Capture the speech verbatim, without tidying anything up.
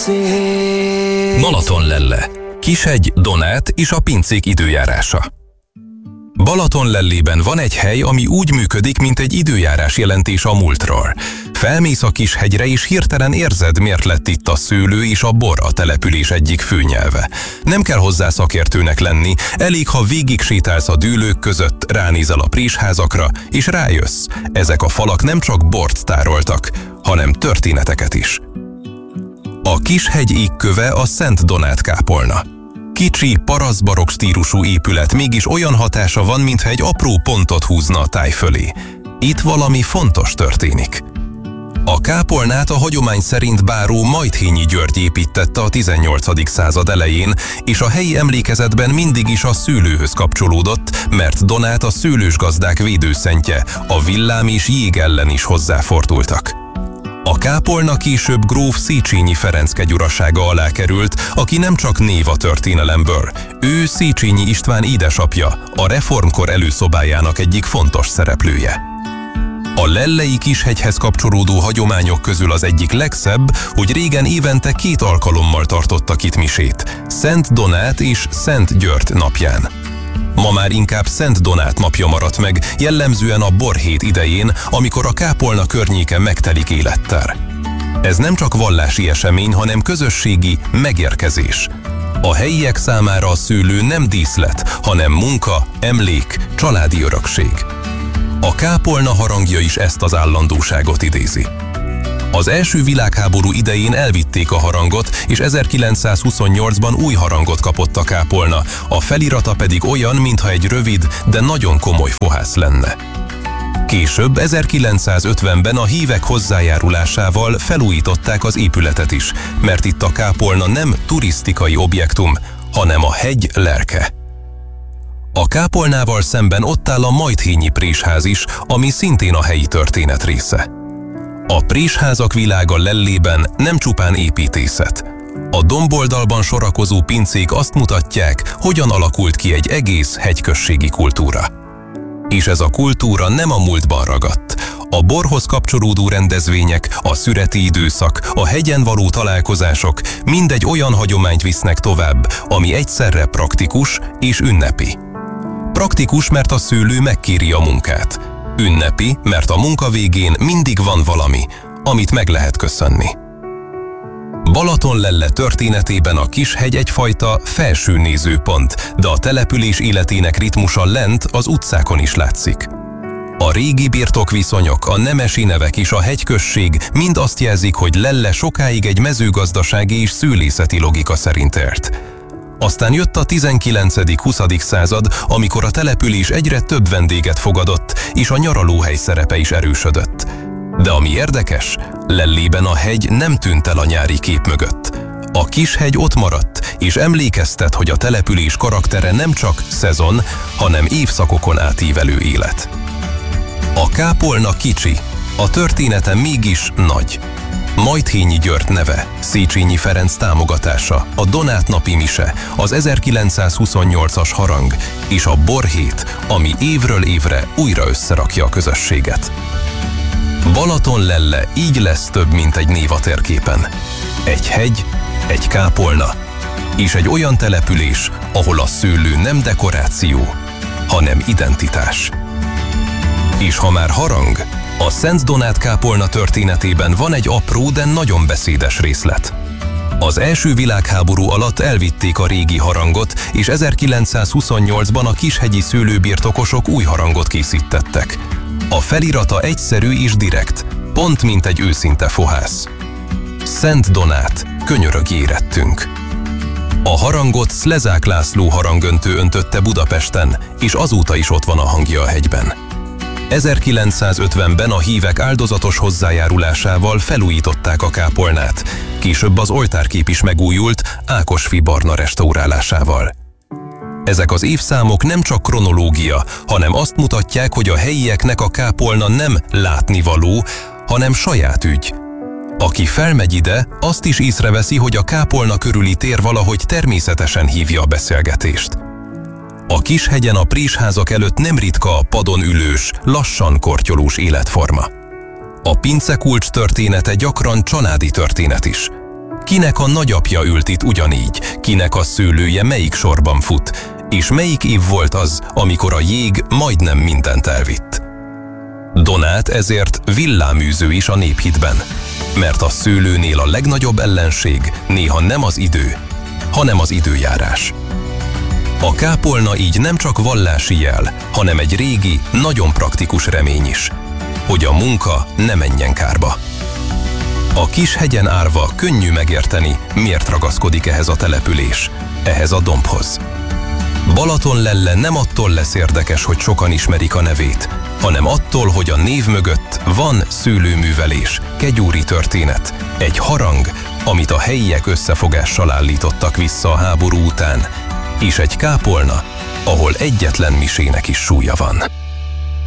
szép. Balatonlelle, Kishegy, Donát és a pincék időjárása. Balatonlellében van egy hely, ami úgy működik, mint egy időjárás jelentés a múltról. Felmész a Kishegyre, és hirtelen érzed, miért lett itt a szőlő és a bor a település egyik főnyelve. Nem kell hozzá szakértőnek lenni, elég, ha végig sétálsz a dűlők között, ránézel a présházakra, és rájössz, ezek a falak nem csak bort tároltak, hanem történeteket is. A Kishegy égköve a Szent Donát kápolna. Kicsi, parasztbarokk stílusú épület, mégis olyan hatása van, mintha egy apró pontot húzna a táj fölé. Itt valami fontos történik. A kápolnát a hagyomány szerint báró Majthényi György építtette a tizennyolcadik század elején, és a helyi emlékezetben mindig is a szőlőhöz kapcsolódott, mert Donát a szőlősgazdák védőszentje, a villám és jég ellen is hozzáfordultak. A kápolna később gróf Széchenyi Ferenc kegyurasága alá került, aki nem csak név a történelemből. Ő Széchenyi István édesapja, a reformkor előszobájának egyik fontos szereplője. A lellei Kishegyhez kapcsolódó hagyományok közül az egyik legszebb, hogy régen évente két alkalommal tartottak itt misét, Szent Donát és Szent György napján. Ma már inkább Szent Donát napja maradt meg, jellemzően a borhét idején, amikor a kápolna környéke megtelik élettel. Ez nem csak vallási esemény, hanem közösségi megérkezés. A helyiek számára a szőlő nem díszlet, hanem munka, emlék, családi örökség. A kápolna harangja is ezt az állandóságot idézi. Az első világháború idején elvitték a harangot, és ezerkilencszázhuszonnyolcban új harangot kapott a kápolna, a felirata pedig olyan, mintha egy rövid, de nagyon komoly fohász lenne. Később, ezerkilencszázötvenben a hívek hozzájárulásával felújították az épületet is, mert itt a kápolna nem turisztikai objektum, hanem a hegy lelke. A kápolnával szemben ott áll a Majthényi présház is, ami szintén a helyi történet része. A présházak világa Lellében nem csupán építészet. A domboldalban sorakozó pincék azt mutatják, hogyan alakult ki egy egész hegyközségi kultúra. És ez a kultúra nem a múltban ragadt. A borhoz kapcsolódó rendezvények, a szüreti időszak, a hegyen való találkozások mindegy olyan hagyományt visznek tovább, ami egyszerre praktikus és ünnepi. Praktikus, mert a szőlő megkéri a munkát. Ünnepi, mert a munka végén mindig van valami, amit meg lehet köszönni. Balatonlelle történetében a Kishegy egyfajta felső nézőpont, de a település életének ritmusa lent az utcákon is látszik. A régi birtokviszonyok, a nemesi nevek és a hegyközség mind azt jelzik, hogy Lelle sokáig egy mezőgazdasági és szőlészeti logika szerint élt. Aztán jött a tizenkilencedik-huszadik század, amikor a település egyre több vendéget fogadott, és a nyaralóhely szerepe is erősödött. De ami érdekes, Lellében a hegy nem tűnt el a nyári kép mögött. A Kishegy ott maradt, és emlékeztet, hogy a település karaktere nem csak szezon, hanem évszakokon átívelő élet. A kápolna kicsi, a története mégis nagy. Majthényi György neve, Széchenyi Ferenc támogatása, a Donát napi mise, az ezerkilencszázhuszonnyolcas harang és a borhét, ami évről évre újra összerakja a közösséget. Balatonlelle így lesz több, mint egy név a térképen. Egy hegy, egy kápolna, és egy olyan település, ahol a szőlő nem dekoráció, hanem identitás. És ha már harang, a Szent Donát kápolna történetében van egy apró, de nagyon beszédes részlet. Az első világháború alatt elvitték a régi harangot, és ezerkilencszázhuszonnyolcban a kishegyi szőlőbirtokosok új harangot készítettek. A felirata egyszerű és direkt, pont mint egy őszinte fohász. Szent Donát, könyörög érettünk. A harangot Szlezák László harangöntő öntötte Budapesten, és azóta is ott van a hangja a hegyben. ezerkilencszázötvenben a hívek áldozatos hozzájárulásával felújították a kápolnát, később az oltárkép is megújult Ákosfi Barna restaurálásával. Ezek az évszámok nem csak kronológia, hanem azt mutatják, hogy a helyieknek a kápolna nem látnivaló, hanem saját ügy. Aki felmegy ide, azt is észreveszi, hogy a kápolna körüli tér valahogy természetesen hívja a beszélgetést. A Kishegyen a présházak előtt nem ritka a padon ülős, lassan kortyolós életforma. A pincekulcs története gyakran családi történet is. kinek a nagyapja ült itt ugyanígy, kinek a szőlője melyik sorban fut, és melyik év volt az, amikor a jég majdnem mindent elvitt. Donát ezért villáműző is a néphitben, mert a szőlőnél a legnagyobb ellenség néha nem az idő, hanem az időjárás. A kápolna így nem csak vallási jel, hanem egy régi, nagyon praktikus remény is, hogy a munka ne menjen kárba. A kis hegyen árva könnyű megérteni, miért ragaszkodik ehhez a település, ehhez a dombhoz. Balatonlelle nem attól lesz érdekes, hogy sokan ismerik a nevét, hanem attól, hogy a név mögött van szőlőművelés, kegyúri történet, egy harang, amit a helyiek összefogással állítottak vissza a háború után, és egy kápolna, ahol egyetlen misének is súlya van.